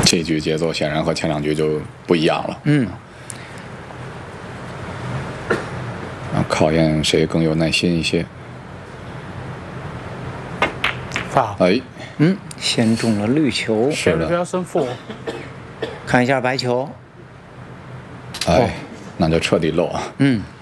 这局节奏显然和前2局就不一样了。考验谁更有耐心一些。哎， 先中了绿球。 是的。 看一下白球。 哎，那就彻底漏啊。